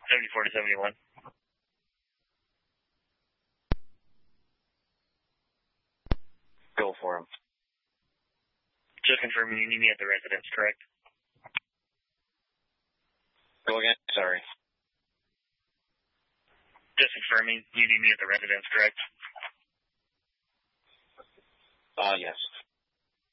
74 to 71. Go for him. Just confirming you need me at the residence, correct? Go again? Sorry. Just confirming you need me at the residence, correct? Yes.